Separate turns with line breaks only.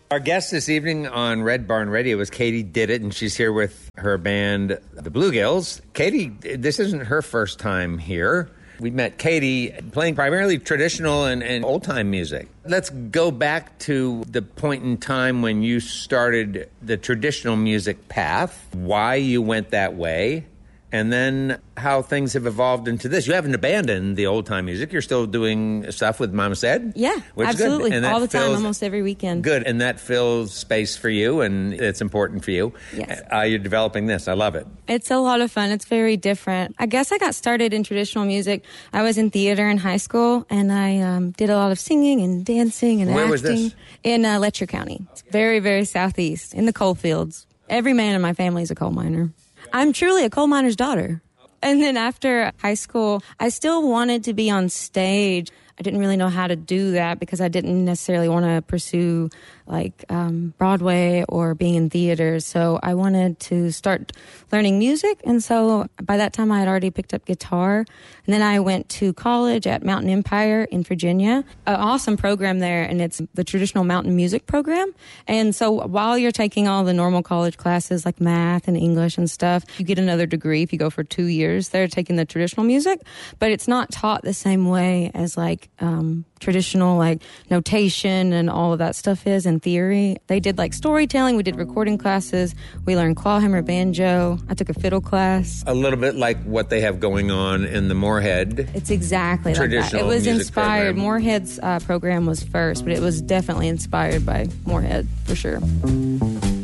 Our guest this evening on Red Barn Radio is Katie Diddit, and she's here with her band, the Bluegills. Katie, this isn't her first time here. We met Katie playing primarily traditional and old-time music. Let's go back to the point in time when you started the traditional music path, why you went that way, and then how things have evolved into this. You haven't abandoned the old-time music. You're still doing stuff with Mama Said?
Yeah, absolutely. All the time, almost every weekend.
Good, and that fills space for you, and it's important for you.
Yes.
You're developing this. I love it.
It's a lot of fun. It's very different. I guess I got started in traditional music. I was in theater in high school, and I did a lot of singing and dancing and acting.
Where was this?
In Letcher County. It's very, very southeast, in the coal fields. Every man in my family is a coal miner. I'm truly a coal miner's daughter. And then after high school, I still wanted to be on stage. I didn't really know how to do that because I didn't necessarily want to pursue Broadway or being in theater. So I wanted to start learning music. And so by that time I had already picked up guitar. And then I went to college at Mountain Empire in Virginia, an awesome program there. And it's the traditional mountain music program. And so while you're taking all the normal college classes like math and English and stuff, you get another degree if you go for 2 years. They're taking the traditional music, but it's not taught the same way as traditional notation and all of that stuff is in theory. They did storytelling. We did recording classes. We learned clawhammer banjo. I took a fiddle class.
A little bit like what they have going on in the Moorhead.
It's exactly like that. It was inspired.
Program.
Moorhead's program was first, but it was definitely inspired by Moorhead for sure.